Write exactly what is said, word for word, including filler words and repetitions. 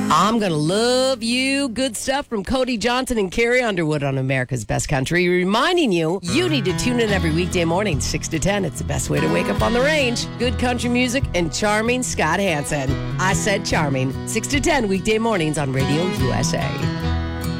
I'm Gonna Love You. Good stuff from Cody Johnson and Carrie Underwood on America's Best Country. Reminding you, you need to tune in every weekday morning, six to ten. It's the best way to wake up on the range. Good country music and charming Scott Hansen. I said charming. six to ten weekday mornings on Radio U S A.